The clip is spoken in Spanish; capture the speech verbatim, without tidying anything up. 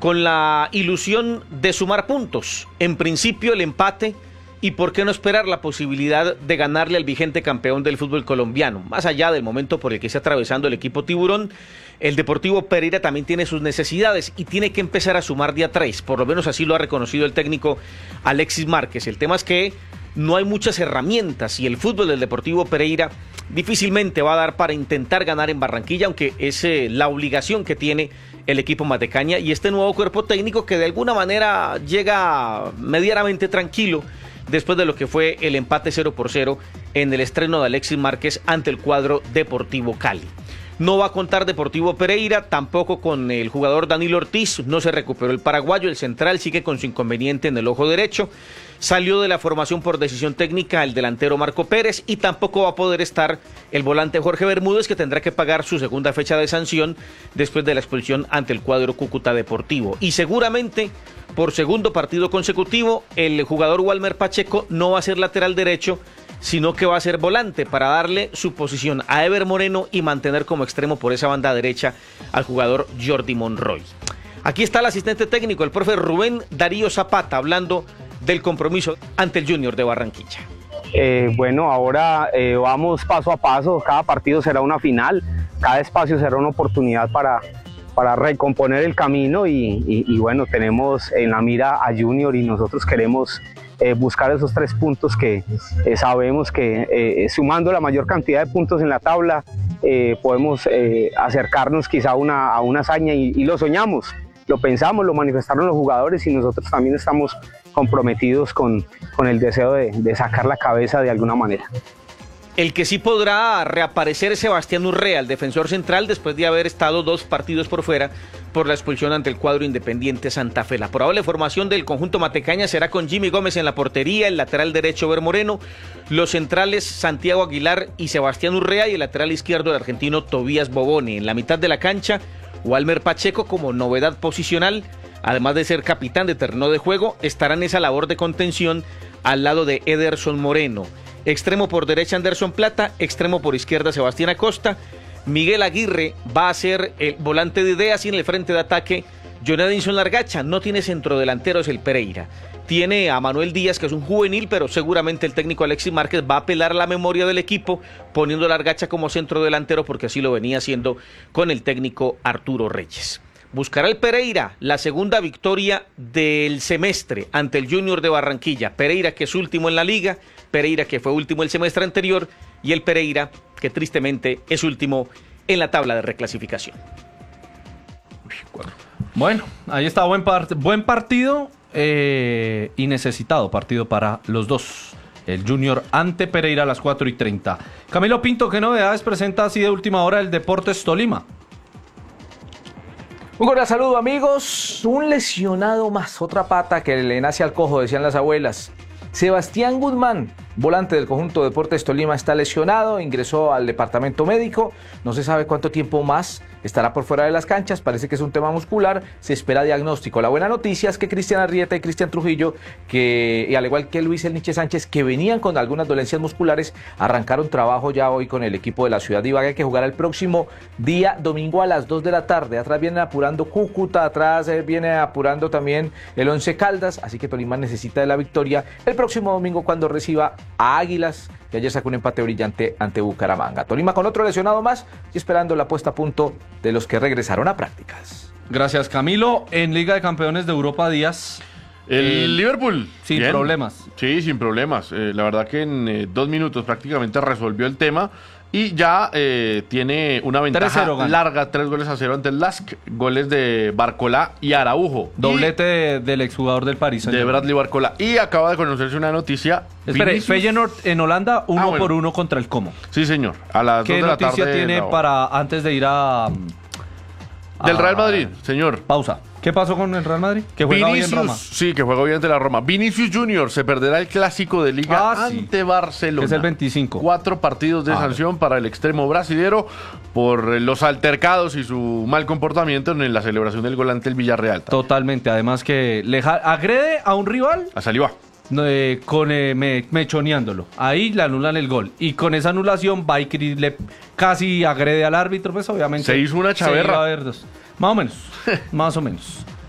con la ilusión de sumar puntos. En principio el empate y por qué no esperar la posibilidad de ganarle al vigente campeón del fútbol colombiano. Más allá del momento por el que está atravesando el equipo tiburón, el Deportivo Pereira también tiene sus necesidades y tiene que empezar a sumar de a tres, por lo menos así lo ha reconocido el técnico Alexis Márquez. El tema es que no hay muchas herramientas y el fútbol del Deportivo Pereira difícilmente va a dar para intentar ganar en Barranquilla, aunque es eh, la obligación que tiene el equipo matecaña y este nuevo cuerpo técnico que de alguna manera llega medianamente tranquilo después de lo que fue el empate cero por cero en el estreno de Alexis Márquez ante el cuadro Deportivo Cali. No va a contar Deportivo Pereira, tampoco con el jugador Danilo Ortiz, no se recuperó el paraguayo, el central sigue con su inconveniente en el ojo derecho, salió de la formación por decisión técnica el delantero Marco Pérez y tampoco va a poder estar el volante Jorge Bermúdez, que tendrá que pagar su segunda fecha de sanción después de la expulsión ante el cuadro Cúcuta Deportivo. Y seguramente, por segundo partido consecutivo, el jugador Walmer Pacheco no va a ser lateral derecho, sino que va a ser volante para darle su posición a Ever Moreno y mantener como extremo por esa banda derecha al jugador Jordi Monroy. Aquí está el asistente técnico, el profe Rubén Darío Zapata, hablando del compromiso ante el Junior de Barranquilla. Eh, bueno, ahora eh, vamos paso a paso, cada partido será una final, cada espacio será una oportunidad para, para recomponer el camino y, y, y bueno, tenemos en la mira a Junior y nosotros queremos Eh, buscar esos tres puntos que eh, sabemos que eh, sumando la mayor cantidad de puntos en la tabla eh, podemos eh, acercarnos quizá a una, a una hazaña y, y lo soñamos, lo pensamos, lo manifestaron los jugadores y nosotros también estamos comprometidos con, con el deseo de, de sacar la cabeza de alguna manera. El que sí podrá reaparecer es Sebastián Urrea, el defensor central, después de haber estado dos partidos por fuera por la expulsión ante el cuadro Independiente Santa Fe. La probable formación del conjunto matecaña será con Jimmy Gómez en la portería, el lateral derecho Ever Moreno, los centrales Santiago Aguilar y Sebastián Urrea y el lateral izquierdo el argentino Tobías Bobone. En la mitad de la cancha, Walmer Pacheco como novedad posicional, además de ser capitán de terreno de juego, estará en esa labor de contención al lado de Ederson Moreno. Extremo por derecha Anderson Plata, extremo por izquierda Sebastián Acosta, Miguel Aguirre va a ser el volante de ideas y en el frente de ataque John Edinson Largacha. No tiene centrodelanteros el Pereira, tiene a Manuel Díaz, que es un juvenil, pero seguramente el técnico Alexis Márquez va a apelar a la memoria del equipo poniendo a Largacha como centrodelantero porque así lo venía haciendo con el técnico Arturo Reyes. Buscará el Pereira la segunda victoria del semestre ante el Junior de Barranquilla. Pereira que es último en la liga, Pereira que fue último el semestre anterior y el Pereira que tristemente es último en la tabla de reclasificación. Bueno, ahí está, buen, part- buen partido eh, y necesitado partido para los dos. El Junior ante Pereira a las cuatro y treinta. Camilo Pinto, ¿qué novedades presenta así de última hora el Deportes Tolima? Un cordial saludo, amigos. Un lesionado más, otra pata que le nace al cojo, decían las abuelas. Sebastián Guzmán, volante del conjunto Deportes Tolima, está lesionado, ingresó al departamento médico, no se sabe cuánto tiempo más estará por fuera de las canchas, parece que es un tema muscular, se espera diagnóstico. La buena noticia es que Cristian Arrieta y Cristian Trujillo, que y al igual que Luis El Niche Sánchez, que venían con algunas dolencias musculares, arrancaron trabajo ya hoy con el equipo de la ciudad de Ibagué, que jugará el próximo día domingo a las dos de la tarde. Atrás viene apurando Cúcuta, atrás eh, viene apurando también el Once Caldas, así que Tolima necesita de la victoria el próximo domingo cuando reciba a Águilas, que ayer sacó un empate brillante ante Bucaramanga. Tolima con otro lesionado más y esperando la puesta a punto de los que regresaron a prácticas. Gracias, Camilo. En Liga de Campeones de Europa, Díaz. El eh, Liverpool. Sin bien. problemas. Sí, sin problemas. Eh, la verdad que en eh, dos minutos prácticamente resolvió el tema y ya eh, tiene una ventaja larga, tres goles a cero ante el Lask, goles de Barcolá y Araujo. Doblete de, del exjugador del París. De Bradley Barcolá. Y acaba de conocerse una noticia. Espere, Vinicius... Feyenoord en Holanda, uno ah, bueno. por uno contra el Como. Sí, señor. A las ¿Qué dos de la tarde. ¿Qué noticia tiene para antes de ir a... Del Real Madrid, señor. Pausa. ¿Qué pasó con el Real Madrid? Que juega Vinicius, hoy en Roma. Sí, que juega hoy ante la Roma. Vinicius Junior se perderá el clásico de Liga ah, ante sí. Barcelona. Que es el veinticinco. Cuatro partidos de ah, sanción para el extremo brasilero por los altercados y su mal comportamiento en la celebración del gol ante el Villarreal. Totalmente. Además que le agrede a un rival. A Saliba. Eh, con eh, me, mechoneándolo. Ahí le anulan el gol. Y con esa anulación, Baikri le casi agrede al árbitro. Pues obviamente. Se hizo una chaverra. Se iba a ver dos. Más o menos. Más o menos.